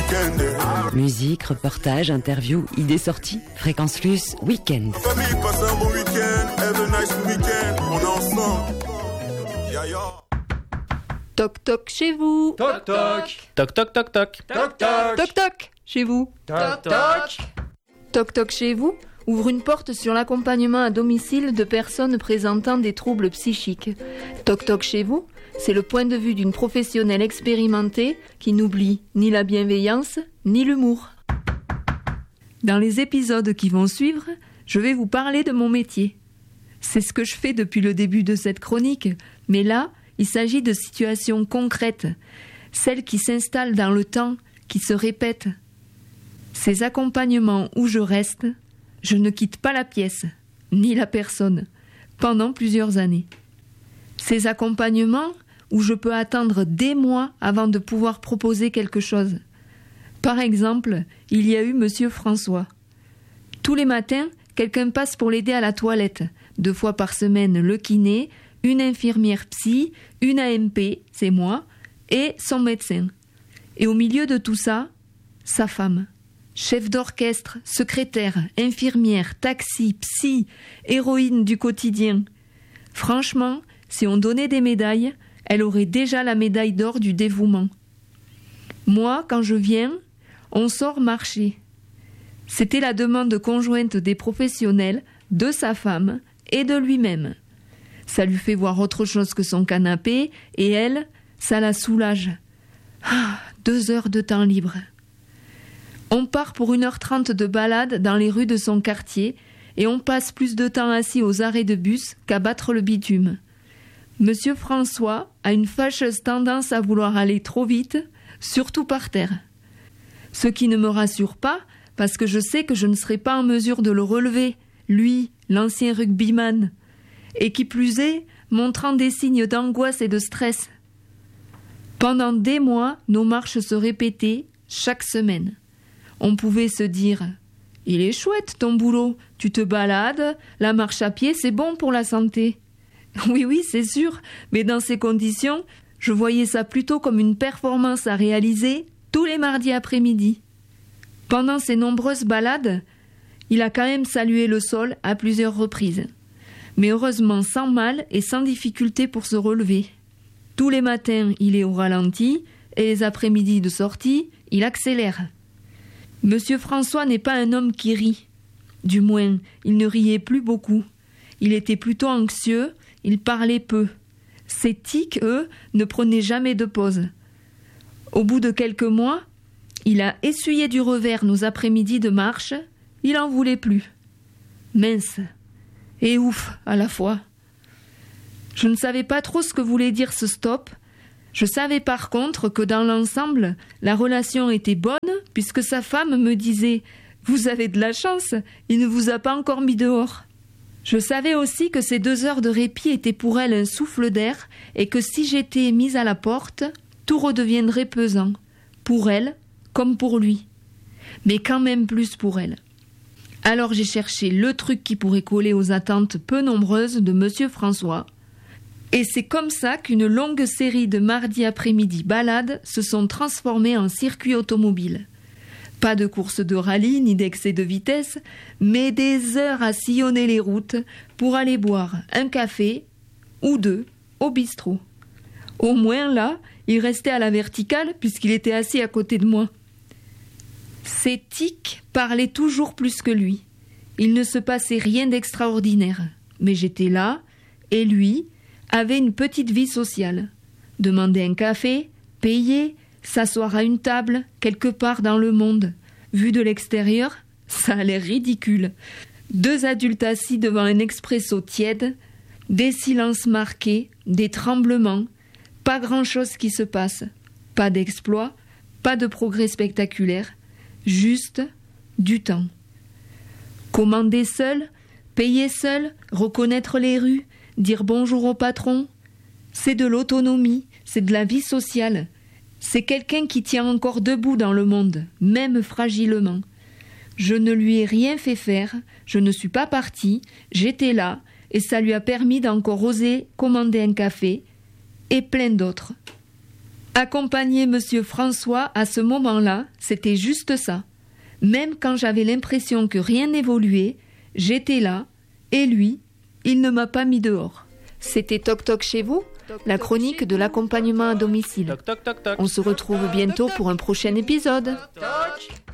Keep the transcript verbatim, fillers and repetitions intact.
Musique, reportage, interview, idées sorties. Fréquence Plus, week-end. Famille, passe un bon week-end. Have a nice week-end. On est ensemble. Ya ya. Toc toc chez vous. Toc toc. Toc toc toc toc. Toc toc. Toc toc chez vous. Toc toc. Toc toc chez vous ouvre une porte sur l'accompagnement à domicile de personnes présentant des troubles psychiques. Toc toc chez vous, c'est le point de vue d'une professionnelle expérimentée qui n'oublie ni la bienveillance ni l'humour. Dans les épisodes qui vont suivre, je vais vous parler de mon métier. C'est ce que je fais depuis le début de cette chronique, mais là, il s'agit de situations concrètes, celles qui s'installent dans le temps, qui se répètent. Ces accompagnements où je reste, je ne quitte pas la pièce, ni la personne, pendant plusieurs années. Ces accompagnements où je peux attendre des mois avant de pouvoir proposer quelque chose. Par exemple, il y a eu Monsieur François. Tous les matins, quelqu'un passe pour l'aider à la toilette. Deux fois par semaine, le kiné, une infirmière psy, une A M P, c'est moi, et son médecin. Et au milieu de tout ça, sa femme. Chef d'orchestre, secrétaire, infirmière, taxi, psy, héroïne du quotidien. Franchement, si on donnait des médailles, elle aurait déjà la médaille d'or du dévouement. Moi, quand je viens, on sort marcher. C'était la demande conjointe des professionnels, de sa femme et de lui-même. Ça lui fait voir autre chose que son canapé, et elle, ça la soulage. Ah, deux heures de temps libre. On part pour une heure trente de balade dans les rues de son quartier et on passe plus de temps assis aux arrêts de bus qu'à battre le bitume. Monsieur François a une fâcheuse tendance à vouloir aller trop vite, surtout par terre. Ce qui ne me rassure pas, parce que je sais que je ne serai pas en mesure de le relever, lui, l'ancien rugbyman, et qui plus est, montrant des signes d'angoisse et de stress. Pendant des mois, nos marches se répétaient chaque semaine. On pouvait se dire « Il est chouette ton boulot, tu te balades, la marche à pied c'est bon pour la santé. » Oui, oui, c'est sûr, mais dans ces conditions, je voyais ça plutôt comme une performance à réaliser tous les mardis après-midi. Pendant ces nombreuses balades, il a quand même salué le sol à plusieurs reprises, mais heureusement sans mal et sans difficulté pour se relever. Tous les matins, il est au ralenti, et les après-midi de sortie, il accélère. Monsieur François n'est pas un homme qui rit. Du moins, il ne riait plus beaucoup. Il était plutôt anxieux, il parlait peu. Ses tics, eux, ne prenaient jamais de pause. Au bout de quelques mois, il a essuyé du revers nos après-midi de marche, il en voulait plus. Mince et ouf à la fois. Je ne savais pas trop ce que voulait dire ce stop. Je savais par contre que dans l'ensemble, la relation était bonne puisque sa femme me disait « Vous avez de la chance, il ne vous a pas encore mis dehors ». Je savais aussi que ces deux heures de répit étaient pour elle un souffle d'air et que si j'étais mise à la porte, tout redeviendrait pesant, pour elle comme pour lui, mais quand même plus pour elle. Alors j'ai cherché le truc qui pourrait coller aux attentes peu nombreuses de Monsieur François. Et c'est comme ça qu'une longue série de mardis après-midi balades se sont transformées en circuit automobile. Pas de course de rallye ni d'excès de vitesse, mais des heures à sillonner les routes pour aller boire un café ou deux au bistrot. Au moins là, il restait à la verticale puisqu'il était assis à côté de moi. Ses tics parlaient toujours plus que lui. Il ne se passait rien d'extraordinaire, mais j'étais là et lui avait une petite vie sociale. Demander un café, payer, s'asseoir à une table, quelque part dans le monde. Vu de l'extérieur, ça a l'air ridicule. Deux adultes assis devant un expresso tiède, des silences marqués, des tremblements, pas grand-chose qui se passe. Pas d'exploit, pas de progrès spectaculaire, juste du temps. Commander seul, payer seul, reconnaître les rues, dire bonjour au patron, c'est de l'autonomie, c'est de la vie sociale. C'est quelqu'un qui tient encore debout dans le monde, même fragilement. Je ne lui ai rien fait faire, je ne suis pas partie, j'étais là, et ça lui a permis d'encore oser commander un café, et plein d'autres. Accompagner Monsieur François à ce moment-là, c'était juste ça. Même quand j'avais l'impression que rien n'évoluait, j'étais là, et lui, il ne m'a pas mis dehors. C'était Toc Toc chez vous, la chronique de l'accompagnement à domicile. Toc toc toc toc. On se retrouve bientôt pour un prochain épisode.